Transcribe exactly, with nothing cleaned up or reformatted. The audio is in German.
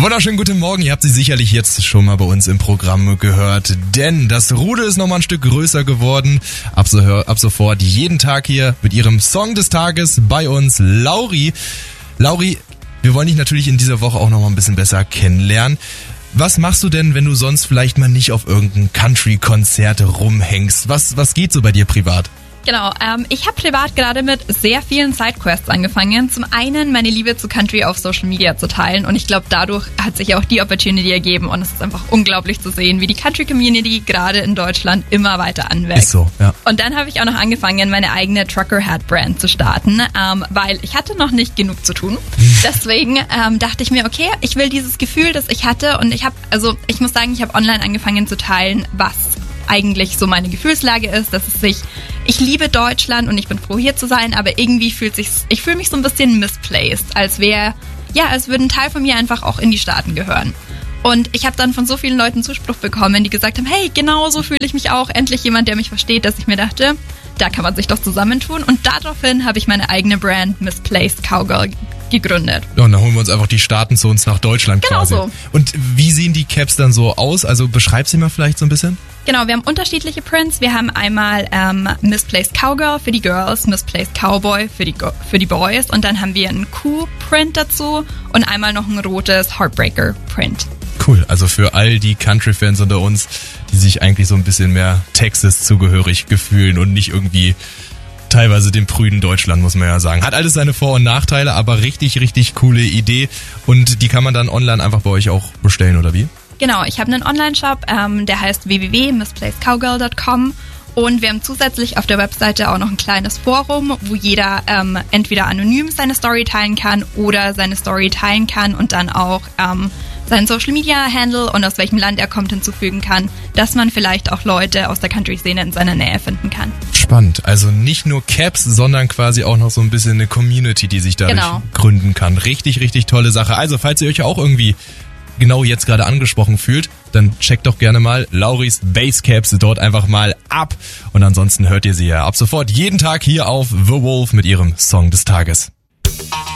Wunderschönen guten Morgen, ihr habt sie sicherlich jetzt schon mal bei uns im Programm gehört, denn das Rudel ist nochmal ein Stück größer geworden. Ab, so, ab sofort jeden Tag hier mit ihrem Song des Tages bei uns, Lauri. Lauri, wir wollen dich natürlich in dieser Woche auch nochmal ein bisschen besser kennenlernen. Was machst du denn, wenn du sonst vielleicht mal nicht auf irgendein Country-Konzert rumhängst? Was, was geht so bei dir privat? Genau, ähm, ich habe privat gerade mit sehr vielen Sidequests angefangen. Zum einen meine Liebe zu Country auf Social Media zu teilen und ich glaube, dadurch hat sich auch die Opportunity ergeben und es ist einfach unglaublich zu sehen, wie die Country-Community gerade in Deutschland immer weiter anwächst. Ist so, ja. Und dann habe ich auch noch angefangen, meine eigene Trucker Hat Brand zu starten, ähm, weil ich hatte noch nicht genug zu tun. Deswegen ähm, dachte ich mir, okay, ich will dieses Gefühl, das ich hatte und ich habe, also ich muss sagen, ich habe online angefangen zu teilen, was eigentlich so meine Gefühlslage ist, dass es sich, ich liebe Deutschland und ich bin froh hier zu sein, aber irgendwie fühlt sich, ich fühle mich so ein bisschen misplaced, als wäre, ja, als würde ein Teil von mir einfach auch in die Staaten gehören. Und ich habe dann von so vielen Leuten Zuspruch bekommen, die gesagt haben, hey, genau so fühle ich mich auch, endlich jemand, der mich versteht, dass ich mir dachte, da kann man sich doch zusammentun und daraufhin habe ich meine eigene Brand Misplaced Cowgirl gegründet. Ja, und dann holen wir uns einfach die Staaten zu uns nach Deutschland genau quasi. So. Und wie sehen die Caps dann so aus? Also beschreib sie mal vielleicht so ein bisschen. Genau, wir haben unterschiedliche Prints. Wir haben einmal ähm, Misplaced Cowgirl für die Girls, Misplaced Cowboy für die, für die Boys und dann haben wir einen Q-Print dazu und einmal noch ein rotes Heartbreaker-Print. Cool, also für all die Country-Fans unter uns, die sich eigentlich so ein bisschen mehr Texas zugehörig gefühlen und nicht irgendwie teilweise dem prüden Deutschland, muss man ja sagen. Hat alles seine Vor- und Nachteile, aber richtig, richtig coole Idee. Und die kann man dann online einfach bei euch auch bestellen, oder wie? Genau, ich habe einen Online-Shop, ähm, der heißt w w w punkt misplaced cowgirl punkt com und wir haben zusätzlich auf der Webseite auch noch ein kleines Forum, wo jeder ähm, entweder anonym seine Story teilen kann oder seine Story teilen kann und dann auch ähm, seinen Social-Media-Handle und aus welchem Land er kommt hinzufügen kann, dass man vielleicht auch Leute aus der Country-Szene in seiner Nähe finden kann. Spannend, also nicht nur Caps, sondern quasi auch noch so ein bisschen eine Community, die sich dadurch genau. gründen kann. Richtig, richtig tolle Sache. Also falls ihr euch auch irgendwie genau jetzt gerade angesprochen fühlt, dann checkt doch gerne mal Lauris Basecaps dort einfach mal ab. Und ansonsten hört ihr sie ja ab sofort jeden Tag hier auf The Wolf mit ihrem Song des Tages.